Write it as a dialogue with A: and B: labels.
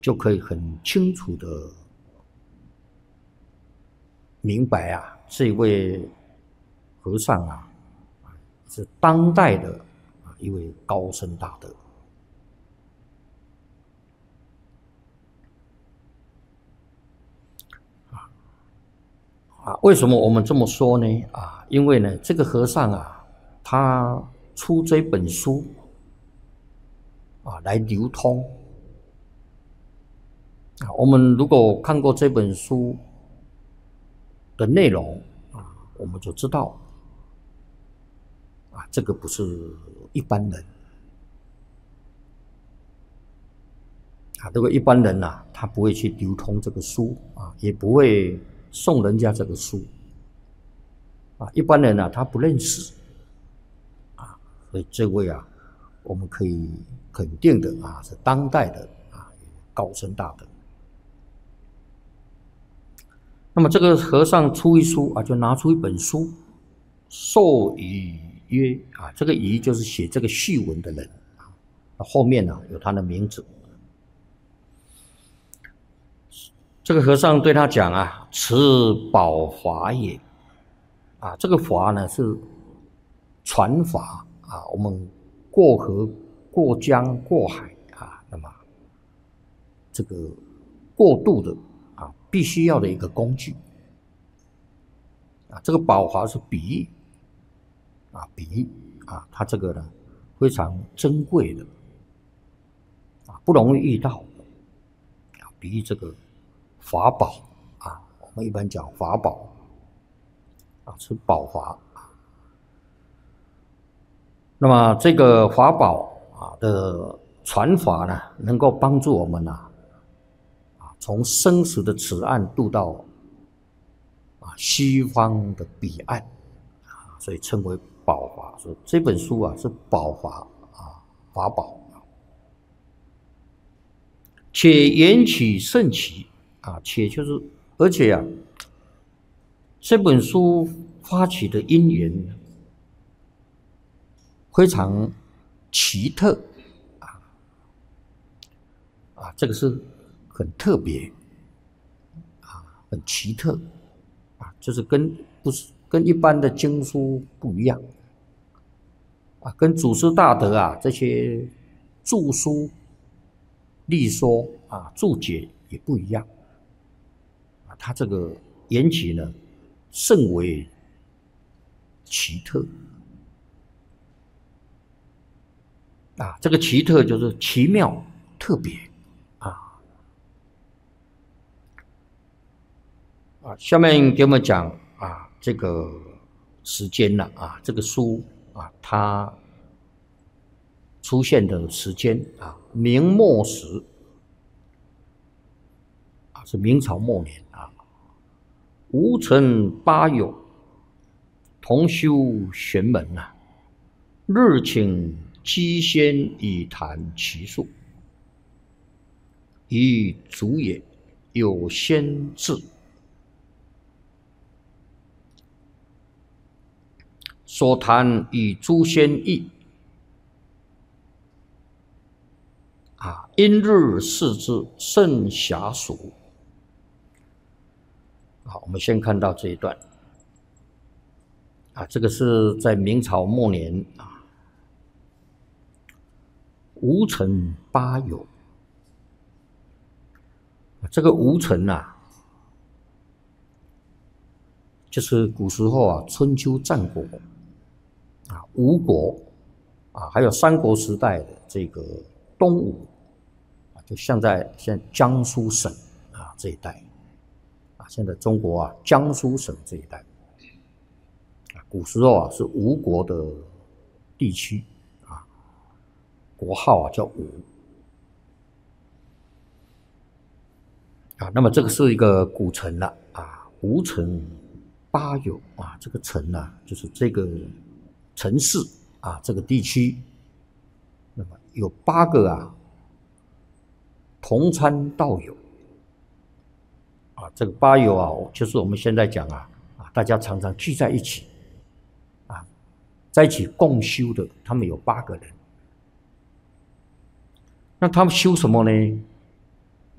A: 就可以很清楚的明白啊，这位和尚啊，是当代的一位高僧大德。为什么我们这么说呢？因为呢，这个和尚啊，他出这本书来流通。我们如果看过这本书的内容我们就知道这个不是一般人这个一般人他不会去流通这个书也不会送人家这个书一般人他不认识所以这位我们可以肯定的是当代的高僧大德。那么这个和尚出一书就拿出一本书，授予曰这个予就是写这个序文的人后面有他的名字。这个和尚对他讲此宝法也这个法呢是传法我们过河过江过海那么这个过渡的必须要的一个工具这个宝华是比喻比喻它这个呢非常珍贵的不容易遇到比喻这个法宝我们一般讲法宝是宝华那么这个法宝的传法呢，能够帮助我们从生死的此岸渡到西方的彼岸所以称为宝华。所以这本书是宝华法宝且缘起甚奇且就是而且这本书发起的因缘非常奇特这个是很特别很奇特就是不是跟一般的经书不一样跟祖师大德这些著书立说注解也不一样它这个缘起呢甚为奇特这个奇特就是奇妙特别下面给我们讲这个时间了这个书它出现的时间明末时是明朝末年吴承八友同修玄门日请机仙以谈其术，以主也有先志，所谈以诸仙意因日视之甚暇俗。好，我们先看到这一段这个是在明朝末年吴承八友这个吴承就是古时候春秋战国吴国还有三国时代的这个东吴就现在江苏省这一带现在中国江苏省这一带古时候是吴国的地区国号叫吴那么这个是一个古城了吴承八友这个城就是这个城市这个地区，那么有8个同参道友这个八友就是我们现在讲大家常常聚在一起在一起共修的，他们有8个人。那他们修什么呢？